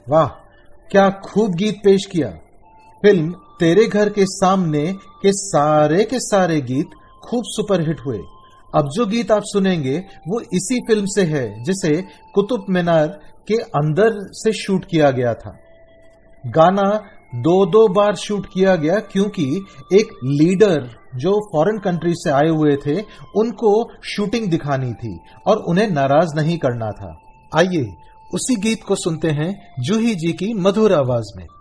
वाह, क्या खूब गीत पेश किया। फिल्म तेरे घर के सामने के सारे गीत खूब सुपरहिट हुए। अब जो गीत आप सुनेंगे वो इसी फिल्म से है, जिसे कुतुब मीनार के अंदर से शूट किया गया था। गाना 2 बार शूट किया गया क्योंकि एक लीडर जो फॉरेन कंट्री से आए हुए थे उनको शूटिंग दिखानी थी और उन्हें नाराज नहीं करना था। आइए उसी गीत को सुनते हैं जूही जी की मधुर आवाज में।